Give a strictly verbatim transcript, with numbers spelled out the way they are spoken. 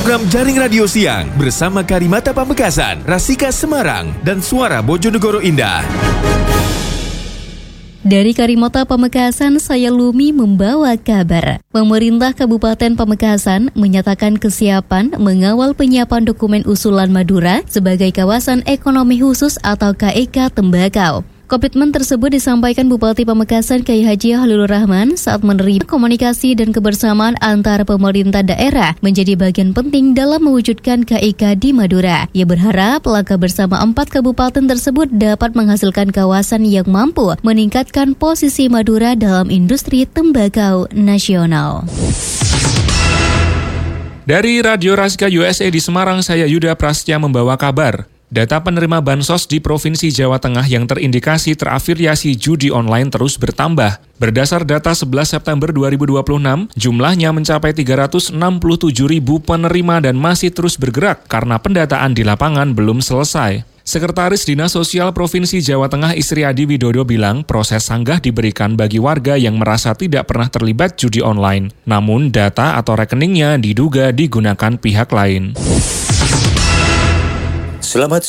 program Jaring Radio Siang bersama Karimata Pamekasan, Rasika Semarang, dan Suara Bojonegoro Indah. Dari Karimata Pamekasan, saya Lumi membawa kabar. Pemerintah Kabupaten Pamekasan menyatakan kesiapan mengawal penyiapan dokumen usulan Madura sebagai kawasan ekonomi khusus atau K E K Tembakau. Komitmen tersebut disampaikan Bupati Pamekasan Kyai Haji Halilur Rahman saat menerima komunikasi dan kebersamaan antara pemerintah daerah menjadi bagian penting dalam mewujudkan K E K di Madura. Ia berharap langkah bersama empat kabupaten tersebut dapat menghasilkan kawasan yang mampu meningkatkan posisi Madura dalam industri tembakau nasional. Dari Radio Rasika U S A di Semarang, saya Yuda Prasetya membawa kabar. Data penerima bansos di Provinsi Jawa Tengah yang terindikasi terafiliasi judi online terus bertambah. Berdasar data sebelas September dua ribu dua puluh enam, jumlahnya mencapai tiga ratus enam puluh tujuh ribu penerima dan masih terus bergerak karena pendataan di lapangan belum selesai. Sekretaris Dinas Sosial Provinsi Jawa Tengah Isriadi Widodo bilang proses sanggah diberikan bagi warga yang merasa tidak pernah terlibat judi online. Namun data atau rekeningnya diduga digunakan pihak lain. Selamat